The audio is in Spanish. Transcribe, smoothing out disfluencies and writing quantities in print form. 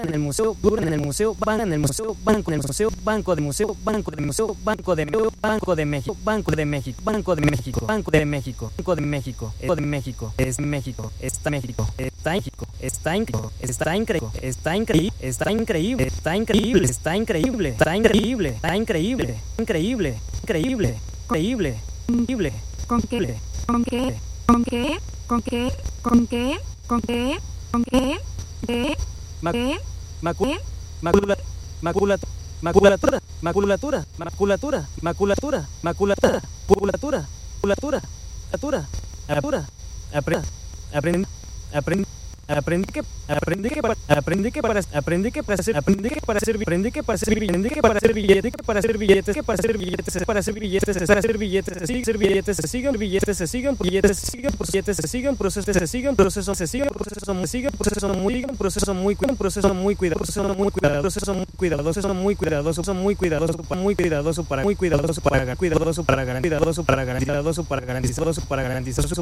en el museo, duran en el museo, van en el museo, banco en el museo, banco de museo, banco de museo, banco de museo, banco de México, banco de México, banco de México, banco de México, banco de México, banco de México, es México, está México, está México, está increíble, está increíble, está increíble, está increíble, está increíble, está increíble, está increíble, está increíble, increíble, increíble, increíble, increíble, ¿Con qué? ¿Con qué? ¿Con qué? ¿Con qué? ¿Con qué? ¿Con qué? ¿Con qué? ¿Qué? ¿Qué? Maculatura, maculatura, maculatura, maculatura, maculatura, maculatura, maculatura, maculatura, maculatura, maculatura, aprende, aprende, aprende que para hacer billetes, se sigan procesos muy cuidadoso para garantizar